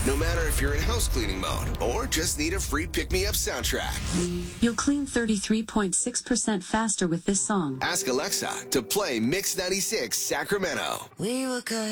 no matter if you're in house cleaning mode or just need a free pick-me-up soundtrack. You'll clean 33.6% faster with this song. Ask Alexa to play Mix 96 Sacramento. We were good.